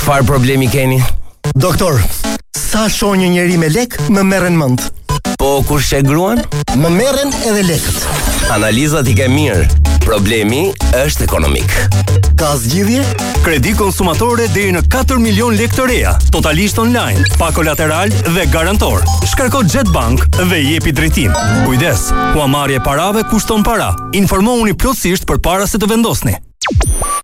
Çfarë problemi keni? Doktor, sa shoh një njeri me lek, më merren mend. Po kur sheh gruan? Më merren edhe lekët. Analizat i ke mirë. Problemi është ekonomik. Ka zgjidhje? Kredi konsumatore deri në 4 milion lekë të reja, totalisht online, pa kolateral dhe garantor. Shkarko Jetbank dhe jepi drejtim. Kujdes, huamarrja e parave kushton para. Informohuni plotësisht përpara se të vendosni.